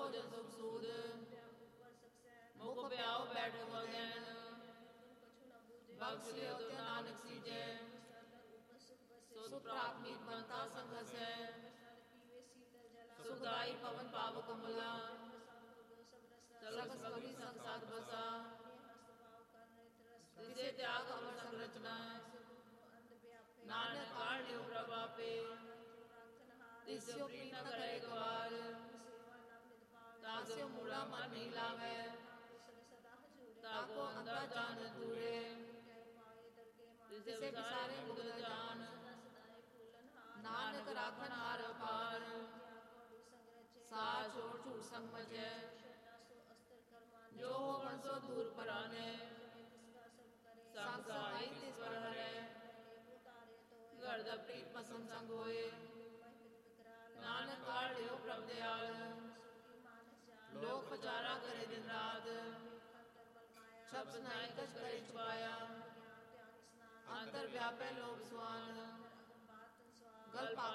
ਭੋਜਨ ਸੁਖ ਸੂਦ ਮੁਖ ਪਿਆਓ ਬੈਠੋ ਵਗੈਨ ਬਖਸ਼ ਲਿਓ ਤੇ ਨਾਨਕ ਸੀਜੈ ਸੁਖ ਪ੍ਰਾਪ ਨੀਤ ਬੰਤਾ ਸੰਗਸ ਹੈ ਸੁਖਦਾਈ ਪਵਨ ਪਾਵ ਕਮਲਾ ਸਗਸ ਕਵੀ ਸੰਸਾਰ ਬਸਾ ਤਿਸੇ ਤਿਆਗ ਅਮਰ ਸੰਰਚਨਾ ਨਾਨਕ ਕਾੜ ਲਿਓ ਪ੍ਰਭ ਆਪੇ ਤਿਸਿਓ ਪ੍ਰੀਤ ਨ ਕਰੇ ਗਵਾਰ ਤਾਸਿਓ ਮੂੜਾ ਮਨ ਨਹੀਂ ਲਾਵੇ ਤਾਕੋ ਅੰਦਰ ਜਾਣ ਦੂਰੇ ਤਿਸੇ ਵਿਸਾਰੇ ਮੁਗਲ ਜਾਨ ਨਾਨਕ ਰਾਖਨ ਹਾਰ ਅਪਾਰ ਸਾਚ ਛੋੜ ਝੂਠ ਸੰਗ ਮਜੈ ਜੋ ਹੋਵਣ ਸੋ ਦੂਰ ਪਰਾਨੇ ਸੰਗ ਸਹਾਈ ਤਿਸ ਪਰ ਹਰੈ ਘਰ ਦਾ ਪ੍ਰੀਤ ਪਸੰਦ ਸੰਗ ਹੋਏ ਨਾਨਕ ਕਾੜ ਲਿਓ ਪ੍ਰਭ ਦਿਆਲ ਲੋਕ ਪਚਾਰਾ ਕਰੇ ਦਿਨ ਰਾਤ ਸ਼ਬਦ ਨਾਇ ਕਛ ਕਰੇ ਛੁਪਾਇਆ ਅੰਤਰ ਵਿਆਪੈ ਲੋਭ ਸੁਆਨ ਗਲ